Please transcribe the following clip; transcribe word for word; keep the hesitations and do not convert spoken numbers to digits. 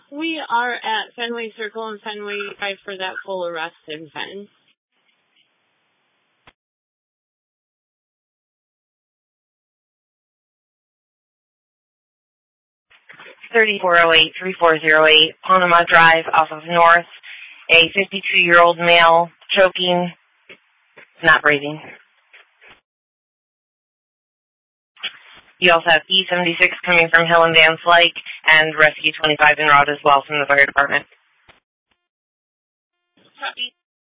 We are at Fenway Circle and Fenway Drive for that full arrest in Fenn. thirty-four oh eight, thirty-four oh eight, Panama Drive off of North. A fifty-two-year-old male choking, not breathing. You also have E seventy-six coming from Hill and Van Slyke and Rescue twenty-five en route as well from the fire department. Copy.